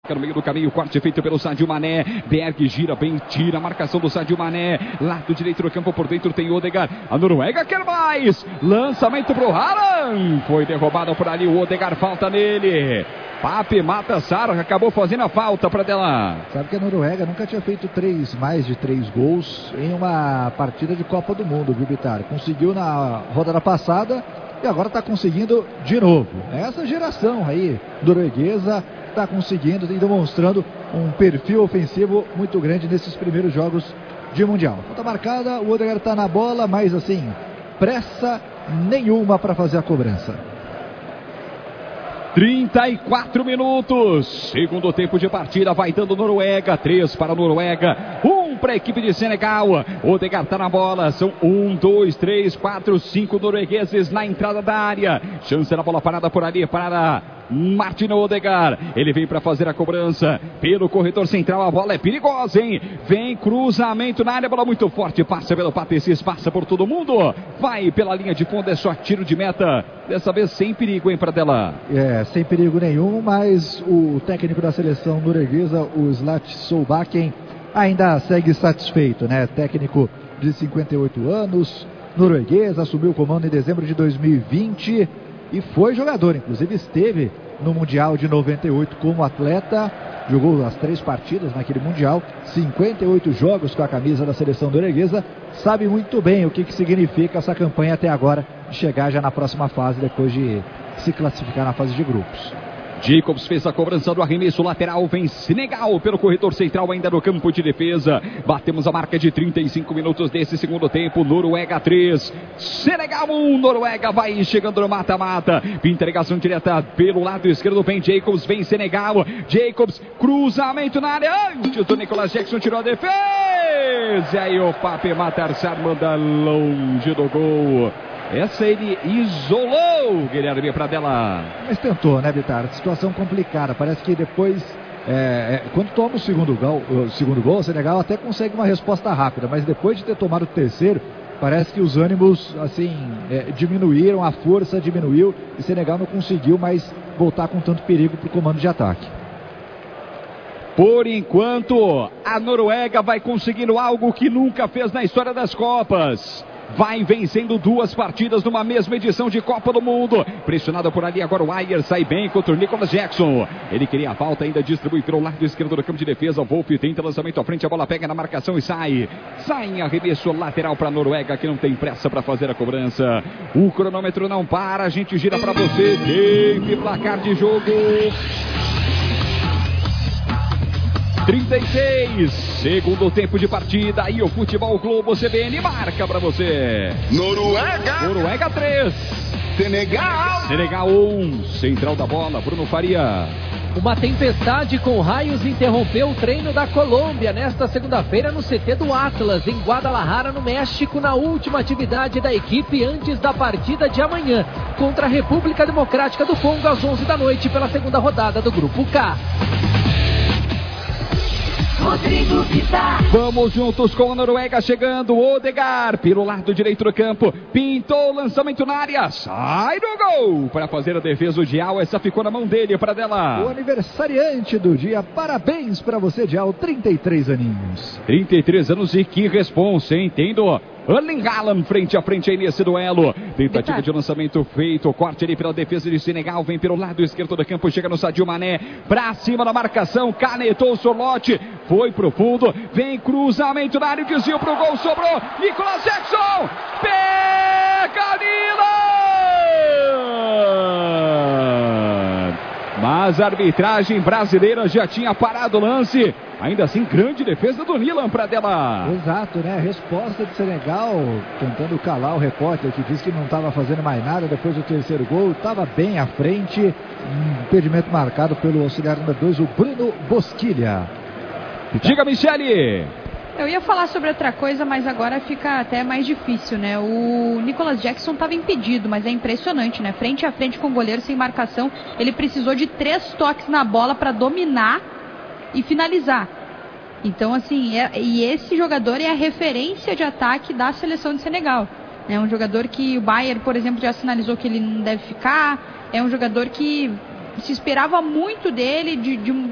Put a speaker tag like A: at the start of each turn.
A: No meio do caminho, corte feito pelo Sadio Mané. Berg gira bem, tira a marcação do Sadio Mané. Lado direito do campo, por dentro tem Odegaard. A Noruega quer mais. Lançamento pro Haaland. Foi derrubado por ali o Odegaard, falta nele. Pape mata Sarra, acabou fazendo a falta para dela.
B: Sabe que a Noruega nunca tinha feito mais de 3 gols em uma partida de Copa do Mundo, viu, Bitar? Conseguiu na rodada passada e agora está conseguindo de novo. Essa geração aí norueguesa está conseguindo e demonstrando um perfil ofensivo muito grande nesses primeiros jogos de Mundial. Falta marcada, o Odegaard está na bola, mas assim, pressa nenhuma para fazer a cobrança.
A: 34 minutos, segundo tempo de partida, vai dando Noruega, 3 para a Noruega, 1 para a equipe de Senegal. Odegaard está na bola, são 1, 2, 3, 4, 5 noruegueses na entrada da área. Chance na bola parada por ali para Martin Odegaard. Ele vem para fazer a cobrança pelo corredor central, a bola é perigosa, hein? Vem cruzamento na área, bola muito forte, passa pelo Patecis, passa por todo mundo, vai pela linha de fundo, é só tiro de meta, dessa vez sem perigo, hein, para dela.
B: Sem perigo nenhum, mas o técnico da seleção norueguesa, o Zlatan Solbakken, ainda segue satisfeito, né? Técnico de 58 anos, norueguês, assumiu o comando em dezembro de 2020 e foi jogador, inclusive esteve no Mundial de 98 como atleta, jogou as 3 partidas naquele Mundial, 58 jogos com a camisa da seleção norueguesa, sabe muito bem o que significa essa campanha até agora, de chegar já na próxima fase, depois de se classificar na fase de grupos.
A: Jacobs fez a cobrança do arremesso lateral, vem Senegal pelo corredor central ainda no campo de defesa. Batemos a marca de 35 minutos desse segundo tempo. Noruega 3, Senegal 1. Noruega vai chegando no mata-mata. Entregação direta pelo lado esquerdo, vem Jacobs, vem Senegal. Jacobs, cruzamento na área antes do Nicolas Jackson, tirou a defesa. E aí o Pape Matarsar manda longe do gol. Essa ele isolou, Guilherme Pradella.
B: Mas tentou, né, Bitar? Situação complicada. Parece que depois, quando toma o segundo gol, o Senegal até consegue uma resposta rápida. Mas depois de ter tomado o terceiro, parece que os ânimos, assim, diminuíram, a força diminuiu. E Senegal não conseguiu mais voltar com tanto perigo para o comando de ataque.
A: Por enquanto, a Noruega vai conseguindo algo que nunca fez na história das Copas. Vai vencendo 2 partidas numa mesma edição de Copa do Mundo. Pressionado por ali, agora o Ayer sai bem contra o Nicolas Jackson. Ele queria a falta, ainda distribui pelo lado esquerdo do campo de defesa. O Wolff tenta lançamento à frente, a bola pega na marcação e sai. Sai em arremesso lateral para a Noruega, que não tem pressa para fazer a cobrança. O cronômetro não para, a gente gira para você. Tempo e placar de jogo. 36, segundo tempo de partida, e o Futebol Globo CBN marca pra você. Noruega 3, Senegal 1, central da bola, Bruno Faria.
C: Uma tempestade com raios interrompeu o treino da Colômbia nesta segunda-feira no CT do Atlas, em Guadalajara, no México, na última atividade da equipe antes da partida de amanhã contra a República Democrática do Congo às 11 da noite pela segunda rodada do Grupo K.
A: Vamos juntos com a Noruega chegando. Odegaard pelo lado direito do campo, pintou o lançamento na área, sai do gol para fazer a defesa. O Dial, essa ficou na mão dele, para dela.
B: O aniversariante do dia, parabéns para você, Dial, 33 aninhos.
A: 33 anos e que responsa, hein? Tendo Erling Haaland frente a frente aí nesse duelo. Tentativa de lançamento feito. Corte ali pela defesa de Senegal. Vem pelo lado esquerdo do campo. Chega no Sadio Mané. Pra cima da marcação. Canetou o Sorlote. Foi pro fundo. Vem cruzamento na área. Desvio pro gol. Sobrou. Nicolas Jackson. Pega Milan. Mas a arbitragem brasileira já tinha parado o lance. Ainda assim, grande defesa do Nilan para dela.
B: Exato, né? Resposta de Senegal, tentando calar o repórter que disse que não estava fazendo mais nada depois do terceiro gol. Estava bem à frente. Impedimento marcado pelo auxiliar número 2, o Bruno Bosquilha.
A: Diga, Michele.
D: Eu ia falar sobre outra coisa, mas agora fica até mais difícil, né? O Nicolas Jackson estava impedido, mas é impressionante, né? Frente a frente com o goleiro, sem marcação. Ele precisou de 3 toques na bola para dominar e finalizar. Então, assim, e esse jogador é a referência de ataque da seleção de Senegal. É um jogador que o Bayer, por exemplo, já sinalizou que ele não deve ficar. É um jogador que se esperava muito dele, de um